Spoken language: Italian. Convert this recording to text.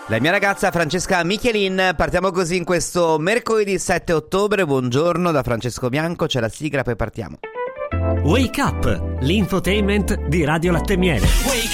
La mia ragazza Francesca Michelin. Partiamo così in questo mercoledì 7 ottobre. Buongiorno da Francesco Bianco, c'è la sigla, poi partiamo. Wake Up, l'infotainment di Radio Latte Miele.